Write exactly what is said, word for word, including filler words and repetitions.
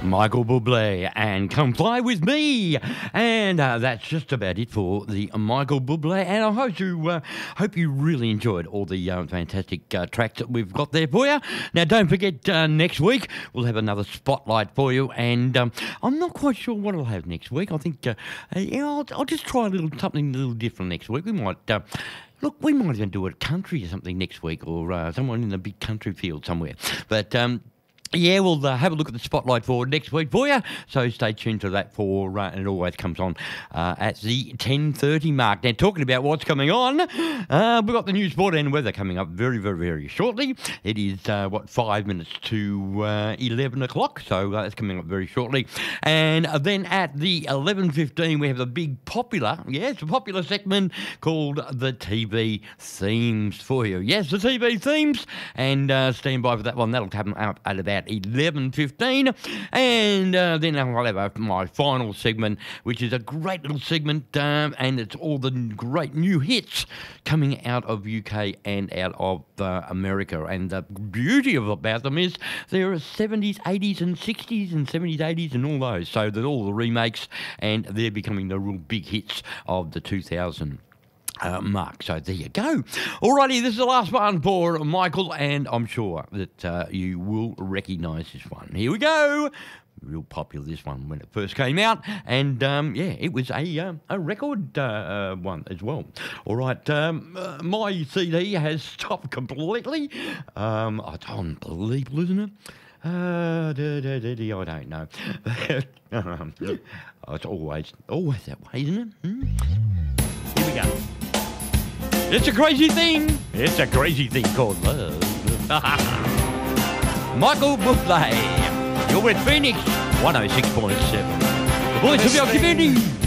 Michael Bublé and Come Fly With Me. And uh, that's just about it for the Michael Bublé. And I hope you uh, hope you really enjoyed all the uh, fantastic uh, tracks that we've got there for you. Now, don't forget, uh, next week we'll have another spotlight for you. And um, I'm not quite sure what I'll have next week. I think uh, uh, you know, I'll, I'll just try a little something a little different next week. We might... Uh, Look, we might even do a country or something next week, or uh, someone in the big country field somewhere. But... Um, Yeah, we'll uh, have a look at the spotlight for next week for you. So stay tuned to that for, uh, and it always comes on uh, at the ten thirty mark. Now, talking about what's coming on, uh, we've got the news, sport and weather coming up very, very, very shortly. It is, uh, what, five minutes to uh, eleven o'clock, so uh, that's coming up very shortly. And uh, then at the eleven fifteen, we have the big popular, yes, a popular segment called the T V Themes for you. Yes, the T V Themes, and uh, stand by for that one. That'll come up at about eleven fifteen, and uh, then I'll have uh, my final segment, which is a great little segment, um, and it's all the great new hits coming out of U K and out of uh, America. And the beauty of about them is there are seventies, eighties, and sixties, and seventies, eighties, and all those. So that all the remakes, and they're becoming the real big hits of the two thousand. Uh, Mark, so there you go. Alrighty, this is the last one for Michael, and I'm sure that uh, you will recognise this one. Here we go. Real popular, this one, when it first came out, and um, yeah, it was a uh, a record uh, one as well. All right, um, uh, my C D has stopped completely. Um, it's unbelievable, isn't it? Uh, da, da, da, da, I don't know. um, oh, it's always always that way, isn't it? Hmm? Here we go. It's a crazy thing. It's a crazy thing called love. Michael Bublé. You're with Phoenix one oh six point seven. The voice of your community.